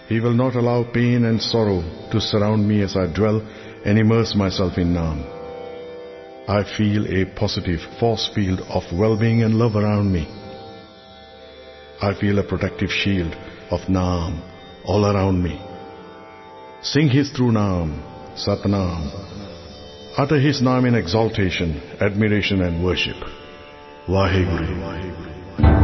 He will not allow pain and sorrow to surround me as I dwell and immerse myself in Naam. I feel a positive force field of well-being and love around me. I feel a protective shield of Naam all around me. Sing His true Naam, Satnam. Utter His Naam in exaltation, admiration and worship. Vaheguru.